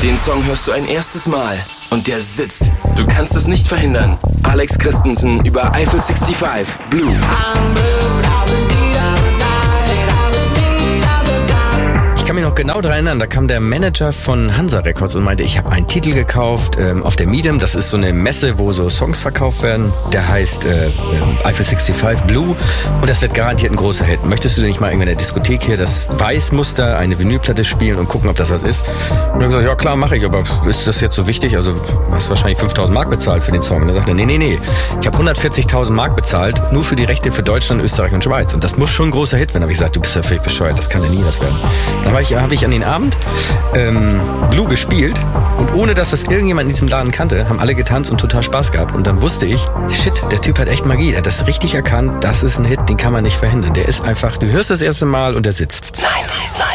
Den Song hörst du ein erstes Mal und der sitzt. Du kannst es nicht verhindern. Alex Christensen über Eiffel 65, Blue. Ich kann mich noch genau daran erinnern, da kam der Manager von Hansa Records und meinte, ich habe einen Titel gekauft auf der Medium. Das ist so eine Messe, wo so Songs verkauft werden. Der heißt Eiffel 65 Blue und das wird garantiert ein großer Hit. Möchtest du denn nicht mal in der Diskothek hier das Weißmuster, eine Vinylplatte spielen und gucken, ob das was ist? Und dann gesagt, ja klar, mache ich, aber ist das jetzt so wichtig? Also du hast wahrscheinlich 5.000 Mark bezahlt für den Song. Und dann sagt er, nee. Ich habe 140.000 Mark bezahlt, nur für die Rechte für Deutschland, Österreich und Schweiz. Und das muss schon ein großer Hit werden. Habe ich gesagt, du bist ja völlig bescheuert, das kann ja nie was werden. Dann habe ich an den Abend Blue gespielt und ohne, dass das irgendjemand in diesem Laden kannte, haben alle getanzt und total Spaß gehabt. Und dann wusste ich, shit, der Typ hat echt Magie. Er hat das richtig erkannt, das ist ein Hit, den kann man nicht verhindern. Der ist einfach, du hörst das erste Mal und der sitzt. 90s,